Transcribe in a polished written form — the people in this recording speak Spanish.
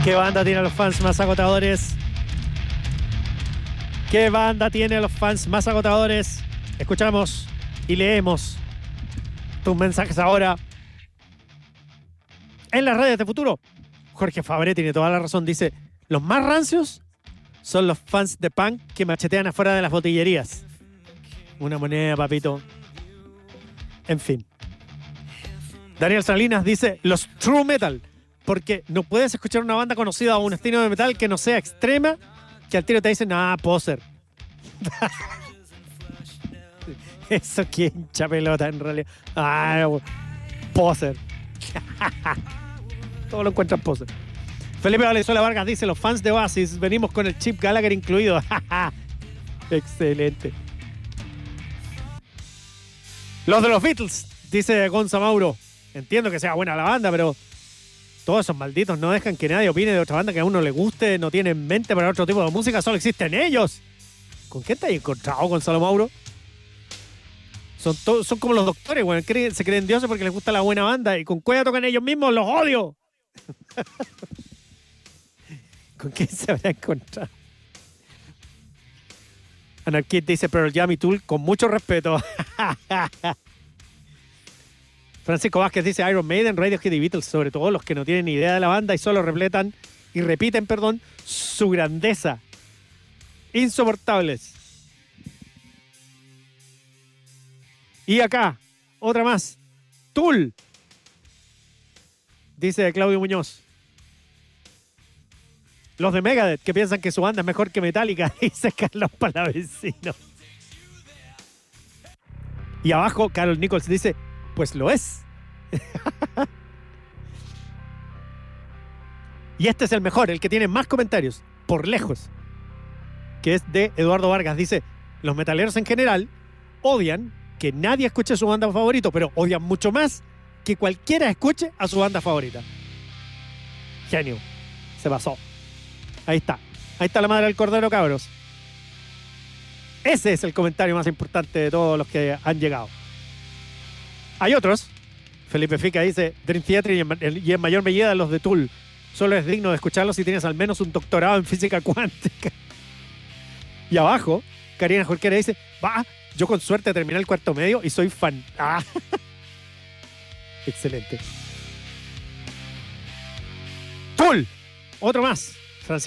¿Qué banda tiene a los fans más agotadores? ¿Qué banda tiene a los fans más agotadores? Escuchamos y leemos tus mensajes ahora en las redes de futuro. Jorge Fabré tiene toda la razón. Dice, los más rancios son los fans de punk que machetean afuera de las botillerías. Una moneda, papito. En fin. Daniel Salinas dice, los true metal. Porque no puedes escuchar una banda conocida o un estilo de metal que no sea extrema, que al tiro te dicen, poser. Eso que hincha pelota en realidad. Poser. Todo lo encuentran poser. Felipe Valenzuela Vargas dice, los fans de Oasis venimos con el chip Gallagher incluido. Excelente. Los de los Beatles, dice Gonza Mauro. Entiendo que sea buena la banda, pero todos esos malditos no dejan que nadie opine de otra banda que a uno le guste, no tienen mente para otro tipo de música, solo existen ellos. ¿Con qué te has encontrado, Gonzalo Mauro? Son como los doctores, bueno, se creen dioses porque les gusta la buena banda y con cueva tocan ellos mismos, los odio. ¿Con quién se habrá encontrado? Anarquist dice Pearl Jam y Tool con mucho respeto. Francisco Vázquez dice Iron Maiden, Radiohead y Beatles, sobre todo los que no tienen ni idea de la banda y solo repiten su grandeza. Insoportables. Y acá, otra más. Tool. Dice Claudio Muñoz. Los de Megadeth, que piensan que su banda es mejor que Metallica, dice Carlos Palavecino. Y abajo, Carol Nichols dice, pues lo es. Y este es el mejor, el que tiene más comentarios, por lejos, que es de Eduardo Vargas. Dice, los metaleros en general odian que nadie escuche su banda favorita, pero odian mucho más que cualquiera escuche a su banda favorita. Genio. Se pasó. Ahí está. Ahí está la madre del cordero, cabros. Ese es el comentario más importante de todos los que han llegado. Hay otros. Felipe Fica dice, Dream Theater y en mayor medida los de Tool. Solo es digno de escucharlos si tienes al menos un doctorado en física cuántica. Y abajo, Karina Jorquera dice, yo con suerte terminé el cuarto medio y soy fan. Excelente. Tool. Otro más.